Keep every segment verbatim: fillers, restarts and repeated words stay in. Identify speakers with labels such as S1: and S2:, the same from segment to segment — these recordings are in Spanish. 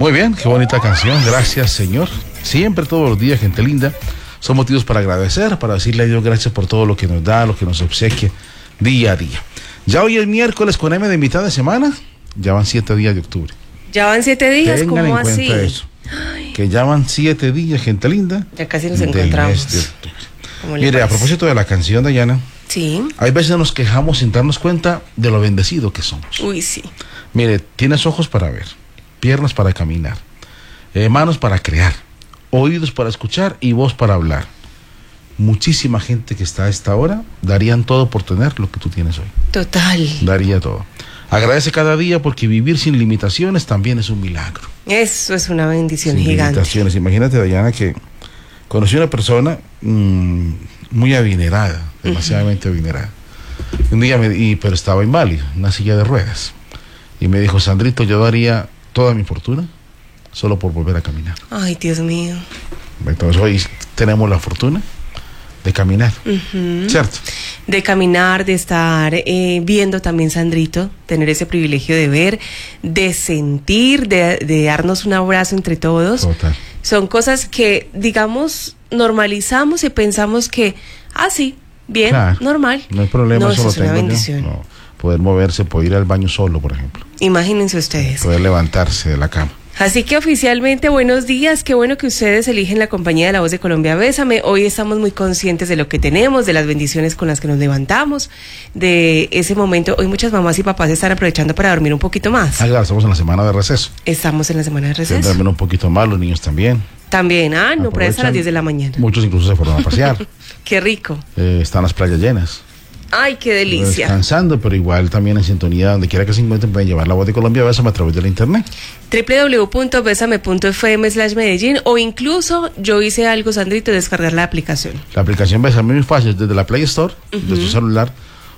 S1: Muy bien, qué bonita canción. Gracias, Señor. Siempre, todos los días, gente linda, son motivos para agradecer, para decirle a Dios gracias por todo lo que nos da, lo que nos obsequia día a día. Ya hoy es miércoles con M de mitad de semana. Ya van siete días de octubre.
S2: Ya van siete días,
S1: Tengan
S2: ¿cómo
S1: en
S2: así?
S1: cuenta eso. Ay. Que ya van siete días, gente linda.
S2: Ya casi nos encontramos.
S1: Mire, a propósito de la canción, Dayana.
S2: Sí.
S1: Hay veces nos quejamos sin darnos cuenta de lo bendecido que somos.
S2: Uy, sí.
S1: Mire, tienes ojos para ver, piernas para caminar, eh, manos para crear, oídos para escuchar y voz para hablar. Muchísima gente que está a esta hora darían todo por tener lo que tú tienes hoy.
S2: Total.
S1: Daría todo. Agradece cada día porque vivir sin limitaciones también es un milagro.
S2: Eso es una bendición
S1: sin
S2: gigante.
S1: Limitaciones. Imagínate, Dayana, que conocí una persona mmm, muy adinerada, demasiadamente uh-huh. adinerada. Un día, me, y, pero estaba inválido, una silla de ruedas. Y me dijo, Sandrito, yo daría toda mi fortuna solo por volver a caminar.
S2: Ay, Dios mío.
S1: Entonces hoy tenemos la fortuna de caminar,
S2: uh-huh.
S1: ¿cierto?
S2: De caminar, de estar eh, viendo también, Sandrito, tener ese privilegio de ver, de sentir, de, de darnos un abrazo entre todos.
S1: Total.
S2: Son cosas que, digamos, normalizamos y pensamos que, ah, sí, bien, claro, normal.
S1: No hay problema,
S2: no,
S1: eso,
S2: eso
S1: lo
S2: es una
S1: tengo
S2: bendición.
S1: yo. No, poder moverse, poder ir al baño solo, por ejemplo.
S2: Imagínense ustedes.
S1: Poder levantarse de la cama.
S2: Así que oficialmente, buenos días, qué bueno que ustedes eligen la compañía de La Voz de Colombia. Bésame, hoy estamos muy conscientes de lo que tenemos, de las bendiciones con las que nos levantamos, de ese momento. Hoy muchas mamás y papás están aprovechando para dormir un poquito más.
S1: Ah, claro, estamos en la semana de receso.
S2: Estamos en la semana de receso.
S1: Dormir un poquito más, los niños también.
S2: También, ah, no, pero es a las diez de la mañana.
S1: Muchos incluso se fueron a pasear.
S2: Qué rico.
S1: Eh, están las playas llenas.
S2: Ay, qué delicia.
S1: Descansando, pero igual también en sintonía, donde quiera que se encuentren, pueden llevar La Voz de Colombia Bésame a través de la internet.
S2: doble u doble u doble u punto besame punto efe eme slash Medellín, o incluso yo hice algo, Sandrito, descargar la aplicación.
S1: La aplicación Bésame es muy fácil, desde la Play Store, uh-huh. desde su celular,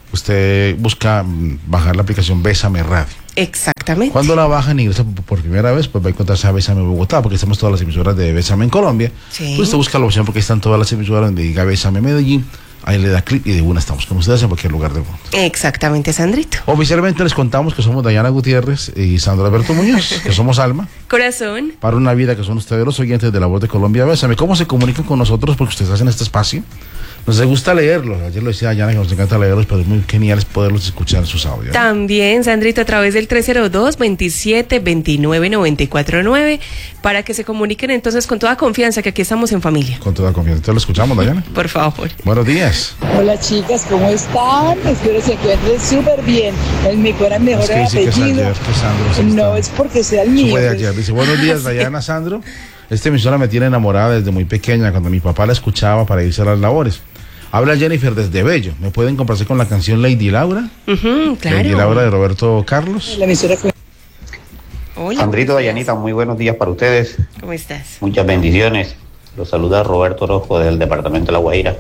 S1: usted busca bajar la aplicación Bésame Radio.
S2: Exactamente.
S1: Cuando la bajan y ingresa por primera vez, pues va a encontrarse a Bésame Bogotá, porque estamos todas las emisoras de Bésame en Colombia.
S2: Sí.
S1: Pues usted busca la opción porque están todas las emisoras donde diga Bésame Medellín. Ahí le da clic y de una estamos con ustedes en cualquier lugar del mundo.
S2: Exactamente, Sandrito.
S1: Oficialmente les contamos que somos Dayana Gutiérrez y Sandro Alberto Muñoz, que somos Alma.
S2: Corazón.
S1: Para una vida, que son ustedes los oyentes de La Voz de Colombia Bésame. ¿Cómo se comunican con nosotros? Porque ustedes hacen este espacio. Nos gusta leerlos. Ayer lo decía Dayana que nos encanta leerlos, pero es muy genial poderlos escuchar en sus audios.
S2: También, Sandrito, a través del tres cero dos, veintisiete, veintinueve, noventa y cuatro nueve, para que se comuniquen entonces con toda confianza, que aquí estamos en familia.
S1: Con toda confianza. Entonces lo escuchamos, Dayana.
S2: Por favor.
S1: Buenos días.
S3: Hola, chicas, ¿cómo están? Espero se encuentren súper bien. El mejor es mejor el apellido.
S1: Que ayer, que Sandro,
S3: no es porque sea el mío.
S1: Fue de ayer. Dice, buenos días, Dayana, Sandro. Esta emisora me tiene enamorada desde muy pequeña, cuando mi papá la escuchaba para irse a las labores. Habla Jennifer desde Bello. ¿Me pueden complacer con la canción Lady Laura?
S2: Uh-huh, claro.
S1: Lady Laura de Roberto Carlos.
S3: La emisora fue...
S4: Hola. Sandrito, Dayanita, muy buenos días para ustedes.
S2: ¿Cómo estás?
S4: Muchas bendiciones. Los saluda Roberto Orozco del departamento de La Guaira.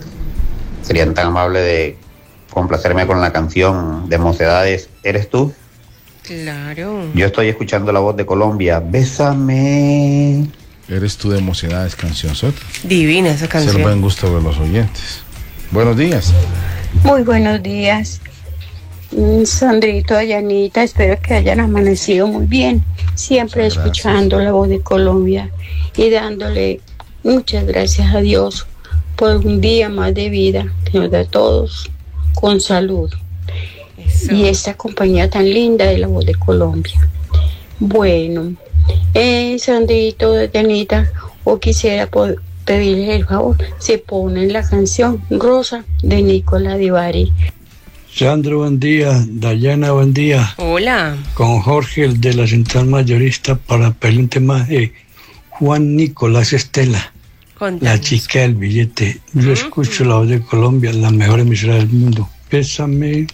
S4: Serían tan amables de complacerme con la canción de Mocedades, ¿Eres tú?
S2: Claro.
S4: Yo estoy escuchando La Voz de Colombia. Bésame.
S1: Eres tú de Mocedades, canción sota.
S2: Divina esa canción.
S1: Es el buen gusto de los oyentes. Buenos días.
S5: Muy buenos días. Sandrito, Dayanita, espero que hayan amanecido muy bien. Siempre muchas escuchando gracias. La Voz de Colombia y dándole muchas gracias a Dios por un día más de vida que nos da a todos con salud. Eso. Y esta compañía tan linda de La Voz de Colombia. Bueno, eh, Sandrito, Dayanita, o quisiera poder pedirles el favor, se pone la canción Rosa de Nicola Di Bari.
S6: Sandro, buen día. Dayana, buen día.
S2: Hola.
S6: Con Jorge, el de la Central Mayorista, para pedir un tema de Juan Nicolás Estela. Contanos. La chica del billete. Yo uh-huh. escucho La Voz de Colombia, la mejor emisora del mundo. Pésame.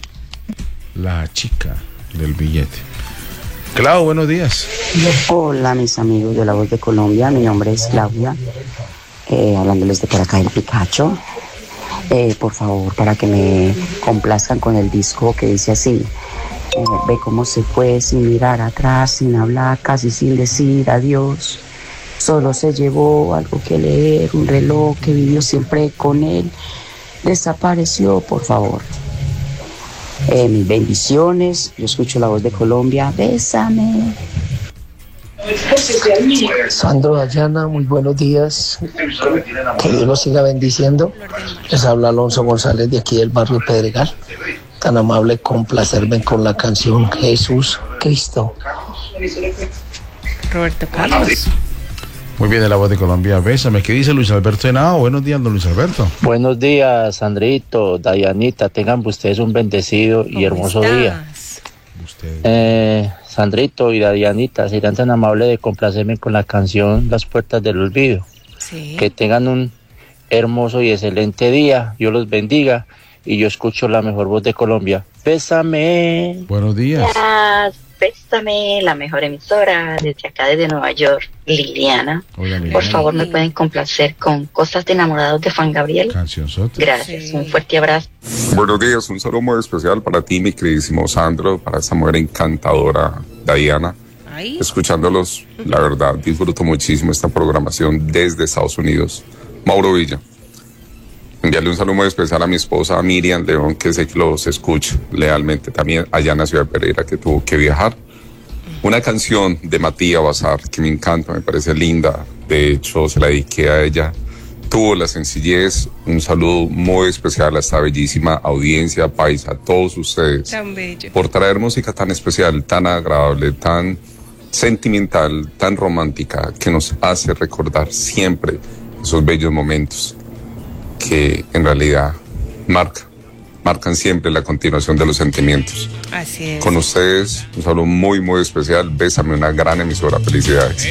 S1: La chica del billete. Clau, buenos días.
S7: Hola, mis amigos de La Voz de Colombia. Mi nombre es Claudia, eh, hablándoles de por acá del Picacho. Eh, por favor, para que me complazcan con el disco que dice así: eh, ve cómo se fue sin mirar atrás, sin hablar, casi sin decir adiós. Solo se llevó algo que leer, un reloj que vivió siempre con él. Desapareció, por favor. Eh, mis bendiciones. Yo escucho La Voz de Colombia. Bésame.
S8: Sandro, Dayana, muy buenos días. Que Dios los siga bendiciendo. Les habla Alonso González de aquí del barrio Pedregal. Tan amable complacerme con la canción Jesús Cristo.
S2: Roberto Carlos.
S1: Muy bien, de La Voz de Colombia, bésame. ¿Qué dice Luis Alberto Henao? Buenos días, don Luis Alberto.
S9: Buenos días, Sandrito, Dayanita. Tengan ustedes un bendecido y hermoso estás? día. Eh, Sandrito y Dayanita, serán tan amables de complacerme con la canción Las Puertas del Olvido. Sí. Que tengan un hermoso y excelente día. Dios los bendiga y yo escucho la mejor voz de Colombia. Bésame.
S1: Buenos días.
S10: Yes. Bésame, la mejor emisora desde acá, desde Nueva York, Liliana. Hola, Liliana. Por favor, me pueden complacer con Cosas de Enamorados de Juan Gabriel.
S1: Cancionzote.
S10: Gracias, sí. Un fuerte abrazo.
S11: Buenos días, un saludo muy especial para ti, mi queridísimo Sandro, para esta mujer encantadora, Diana. Ay. Escuchándolos, la verdad, disfruto muchísimo esta programación desde Estados Unidos. Mauro Villa. Enviarle un saludo muy especial a mi esposa Miriam León, que sé que los escucha lealmente también allá en la ciudad de Pereira, que tuvo que viajar. Una canción de Matías Bazar que me encanta, me parece linda. De hecho, se la dediqué a ella. Tuvo la sencillez. Un saludo muy especial a esta bellísima audiencia paisa, a todos ustedes.
S2: Tan bello.
S11: Por traer música tan especial, tan agradable, tan sentimental, tan romántica, que nos hace recordar siempre esos bellos momentos que en realidad marca, marcan siempre la continuación de los sentimientos.
S2: Así es.
S11: Con ustedes, un saludo muy, muy especial. Bésame, una gran emisora. Felicidades.